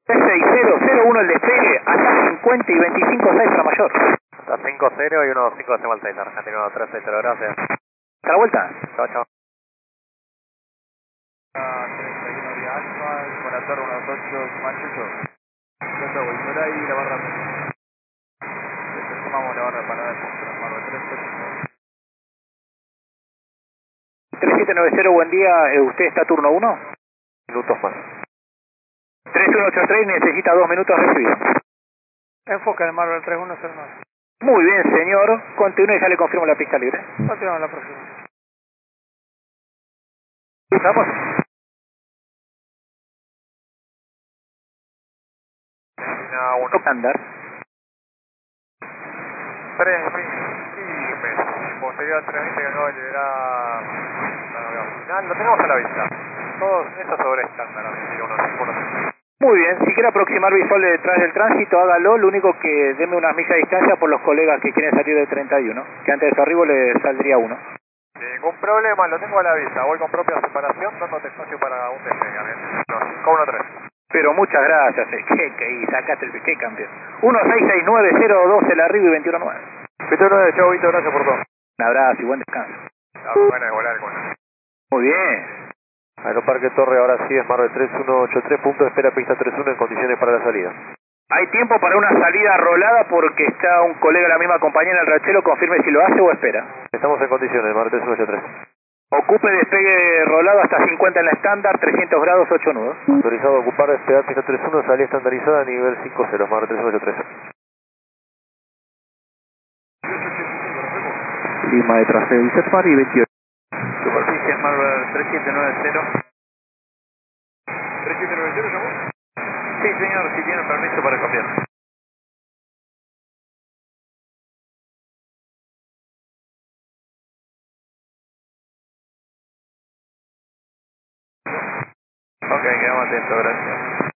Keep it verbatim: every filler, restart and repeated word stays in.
seis cero cero uno el despegue, hasta cincuenta y veinticinco seis para mayor. Hasta cinco cero y uno cinco decimal seis, Argentina uno tres seis cero, gracias. ¿Hasta la vuelta? Chao, chao. treinta y uno de Alfa, con la torre uno dos ocho, Manchucho. Yo te voy por ahí la barra. Tomamos la barra para dar punto, hermano, tres ocho. tres siete nueve cero, buen día, eh, ¿usted está turno uno? Minutos más. tres uno ocho tres, necesita dos minutos recibido. Enfoca el Marvel tres uno cero nueve. Muy bien, señor, continúe y ya le confirmo la pista libre. Continuamos la próxima. ¿Estamos? Argentina uno. Estándar. tres mil firmes. Posterior tres mil que acaba de liberar la navegación final. Lo tenemos a la vista. Todos estos sobre estándar. Argentina uno cinco uno tres. Muy bien, si quiere aproximar visual detrás del tránsito, hágalo, lo único que deme unas millas de distancia por los colegas que quieren salir de treinta y uno, que antes de su arribo le saldría uno. Ningún problema, lo tengo a la vista. Voy con propia separación, dándote espacio para un despegue. Argentina cinco uno tres. Pero muchas gracias, eh, que, que, y sacaste el piqué, campeón. uno seis seis nueve cero dos el arribo y veintiuno nueve. veintiuno nueve, chau, Vito, gracias por todo. Un abrazo y buen descanso. La buena de volar con Muy bien. Aeroparque Torre, ahora sí es Marvel tres uno ocho tres, punto de espera pista tres uno en condiciones para la salida. Hay tiempo para una salida rolada porque está un colega de la misma compañía en el rachelo, confirme si lo hace o espera. Estamos en condiciones, Marvel tres uno ocho tres. Ocupe despegue rolado hasta cincuenta en la estándar, trescientos grados, ocho nudos. Autorizado a ocupar, despegar pista tres uno, salida estandarizada a nivel cinco cero, Marvel tres uno ocho tres. Lima de trasero y Safari veintiocho. Superficie Marvel tres siete nueve cero. ¿tres siete nueve cero llamó? Sí, señor, si tiene permiso para cambiar. Ok, quedamos atentos, gracias.